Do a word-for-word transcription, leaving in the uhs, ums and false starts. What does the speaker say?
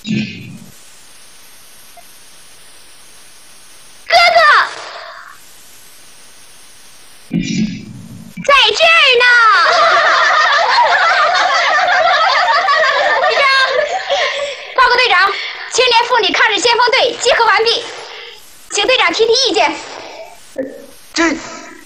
哥哥，在这儿呢。队长，报告队长，青年妇女抗日先锋队集合完毕，请队长提提